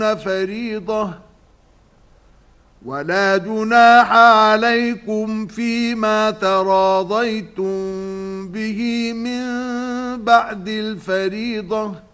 فريضة ولا جناح عليكم فيما تراضيتم به من بعد الفريضة